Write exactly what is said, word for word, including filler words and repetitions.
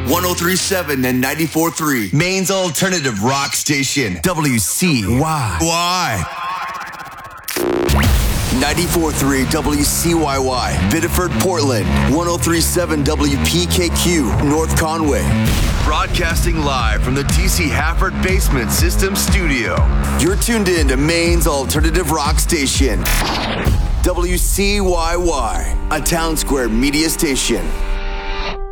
one oh three point seven and ninety-four point three. Maine's alternative rock station. W C Y Y. ninety-four point three W C Y Y, Biddeford, Portland. one oh three point seven W P K Q, North Conway. Broadcasting live from the T C Hafford Basement System Studio. You're tuned in to Maine's alternative rock station. W C Y Y, a Town Square media station.